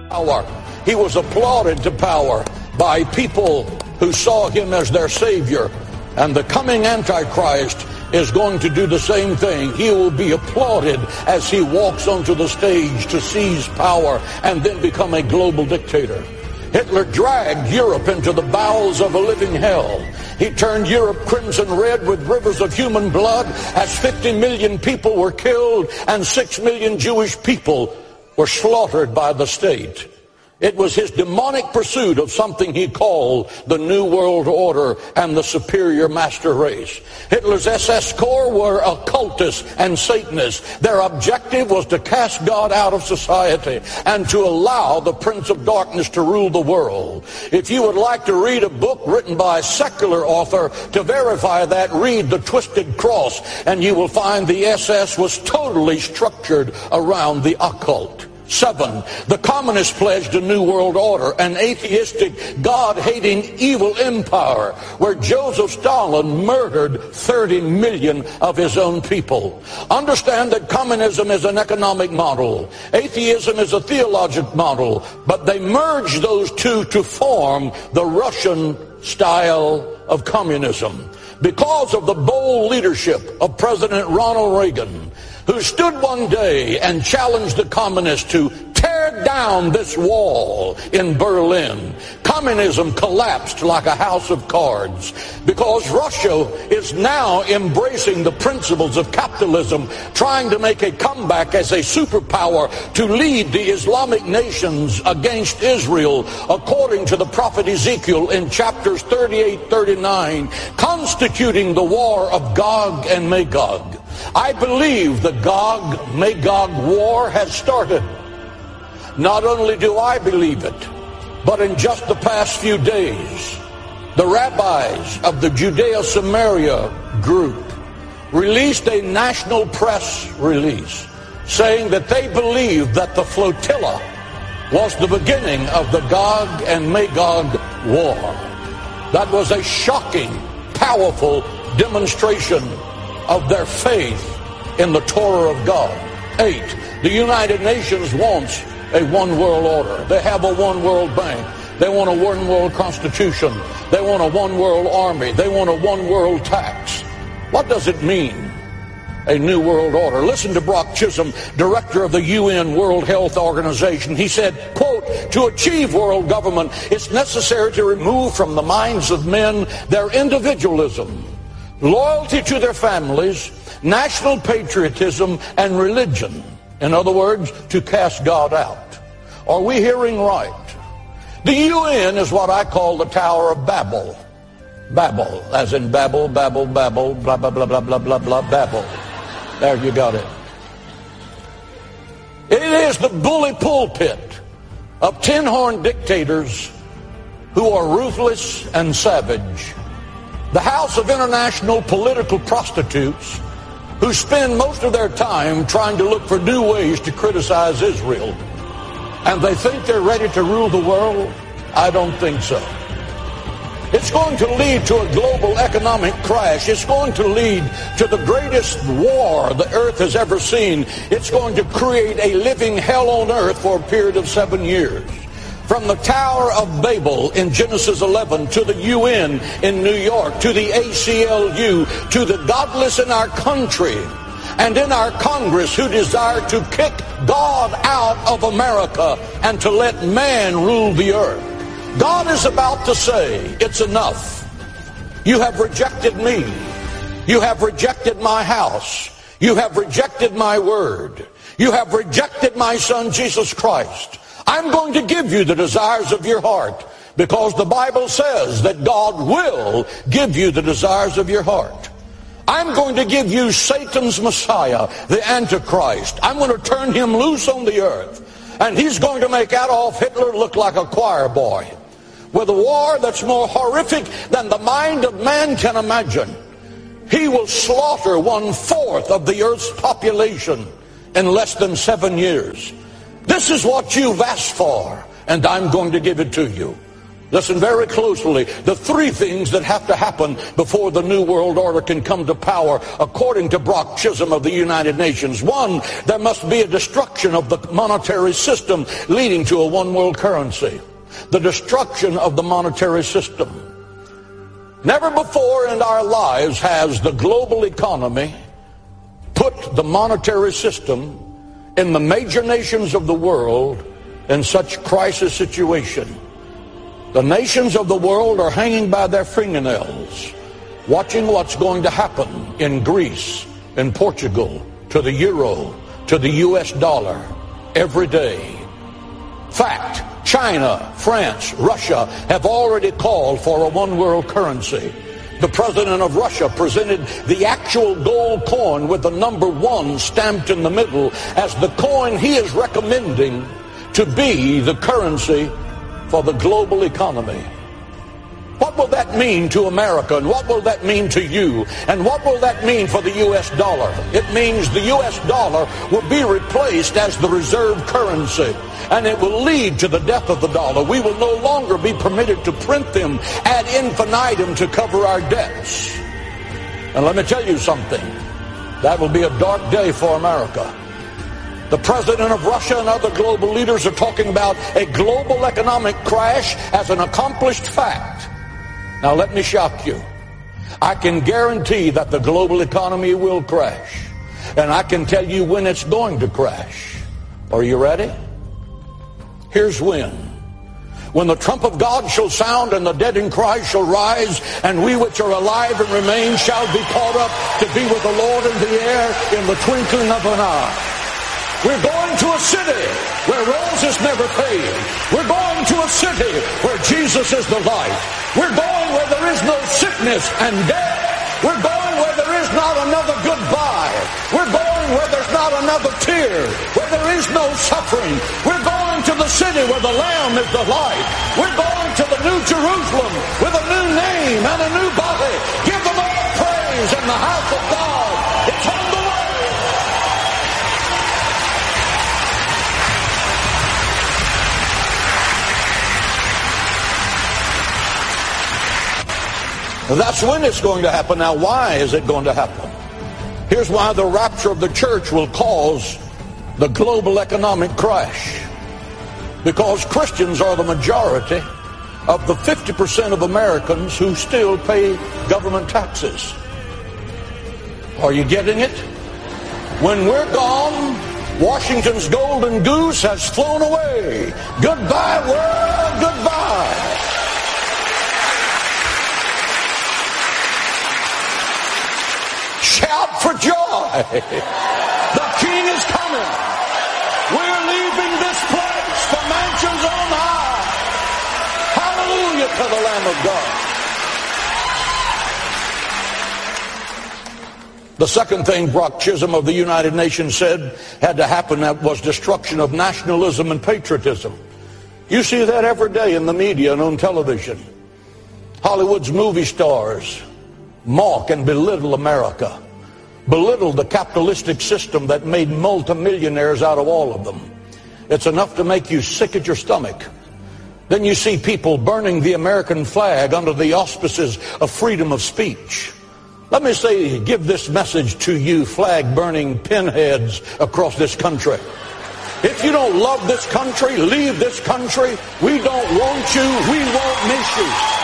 power. He was applauded to power by people who saw him as their savior. And the coming Antichrist is going to do the same thing. He will be applauded as he walks onto the stage to seize power and then become a global dictator. Hitler dragged Europe into the bowels of a living hell. He turned Europe crimson red with rivers of human blood as 50 million people were killed and 6 million Jewish people were slaughtered by the state. It was his demonic pursuit of something he called the New World Order and the superior master race. Hitler's SS Corps were occultists and Satanists. Their objective was to cast God out of society and to allow the Prince of Darkness to rule the world. If you would like to read a book written by a secular author to verify that, read The Twisted Cross, and you will find the SS was totally structured around the occult. 7. The communists pledged a new world order, an atheistic, God-hating, evil empire where Joseph Stalin murdered 30 million of his own people. Understand that communism is an economic model. Atheism is a theological model. But they merged those two to form the Russian style of communism. Because of the bold leadership of President Ronald Reagan, who stood one day and challenged the communists to tear down this wall in Berlin. Communism collapsed like a house of cards because Russia is now embracing the principles of capitalism, trying to make a comeback as a superpower to lead the Islamic nations against Israel, according to the prophet Ezekiel in chapters 38-39, constituting the war of Gog and Magog. I believe the Gog-Magog war has started. Not only do I believe it, but in just the past few days, the rabbis of the Judea-Samaria group released a national press release saying that they believe that the flotilla was the beginning of the Gog and Magog war. That was a shocking, powerful demonstration of their faith in the Torah of God. 8. The United Nations wants a one-world order. They have a one-world bank. They want a one-world constitution. They want a one-world army. They want a one-world tax. What does it mean, a new world order? Listen to Brock Chisholm, director of the UN World Health Organization. He said, quote, "To achieve world government, it's necessary to remove from the minds of men their individualism, loyalty to their families, national patriotism, and religion. In other words, to cast God out." Are we hearing right? The UN is what I call the Tower of Babel. Babel, as in Babel, Babel, Babel, blah, blah, blah, blah, blah, blah, blah, Babel. There, you got it. It is the bully pulpit of tin-horn dictators who are ruthless and savage. The house of international political prostitutes who spend most of their time trying to look for new ways to criticize Israel. And they think they're ready to rule the world? I don't think so. It's going to lead to a global economic crash. It's going to lead to the greatest war the earth has ever seen. It's going to create a living hell on earth for a period of 7 years. From the Tower of Babel in Genesis 11 to the UN in New York to the ACLU to the godless in our country and in our Congress who desire to kick God out of America and to let man rule the earth. God is about to say, it's enough. You have rejected me. You have rejected my house. You have rejected my word. You have rejected my son Jesus Christ. I'm going to give you the desires of your heart because the Bible says that God will give you the desires of your heart. I'm going to give you Satan's Messiah, the Antichrist. I'm going to turn him loose on the earth. And he's going to make Adolf Hitler look like a choir boy with a war that's more horrific than the mind of man can imagine. He will slaughter 1/4 of the earth's population in less than 7 years. This is what you've asked for, and I'm going to give it to you. Listen very closely. The three things that have to happen before the New World Order can come to power, according to Brock Chisholm of the United Nations. One, there must be a destruction of the monetary system leading to a one world currency. The destruction of the monetary system. Never before in our lives has the global economy put the monetary system in the major nations of the world in such crisis situation. The nations of the world are hanging by their fingernails, watching what's going to happen in Greece, in Portugal, to the euro, to the US dollar, every day. Fact, China, France, Russia have already called for a one-world currency. The president of Russia presented the actual gold coin with the number 1 stamped in the middle as the coin he is recommending to be the currency for the global economy. What will that mean to America, and what will that mean to you, and what will that mean for the U.S. dollar? It means the U.S. dollar will be replaced as the reserve currency, and it will lead to the death of the dollar. We will no longer be permitted to print them ad infinitum to cover our debts. And let me tell you something, that will be a dark day for America. The president of Russia and other global leaders are talking about a global economic crash as an accomplished fact. Now let me shock you. I can guarantee that the global economy will crash. And I can tell you when it's going to crash. Are you ready? Here's when. When the trump of God shall sound and the dead in Christ shall rise, and we which are alive and remain shall be caught up to be with the Lord in the air in the twinkling of an eye. We're going to a city where roses never fade. We're going to a city where Jesus is the light. We're going where there is no sickness and death. We're going where there is not another goodbye. We're going where there's not another tear, where there is no suffering. We're going to the city where the Lamb is the light. We're going to the New Jerusalem with a new name and a new body. Give the Lord praise in the house of God. It's on the way. That's when it's going to happen. Now, why is it going to happen? Here's why the rapture of the church will cause the global economic crash. Because Christians are the majority of the 50% of Americans who still pay government taxes. Are you getting it? When we're gone, Washington's golden goose has flown away. Goodbye, world, goodbye. Shout for joy. The King is coming. We're leaving this place for mansions on high. Hallelujah to the Lamb of God. The second thing Brock Chisholm of the United Nations said had to happen, that was destruction of nationalism and patriotism. You see that every day in the media and on television. Hollywood's movie stars mock and belittle America, belittle the capitalistic system that made multimillionaires out of all of them. It's enough to make you sick at your stomach. Then you see people burning the American flag under the auspices of freedom of speech. Let me say, give this message to you flag-burning pinheads across this country. If you don't love this country, leave this country. We don't want you. We won't miss you.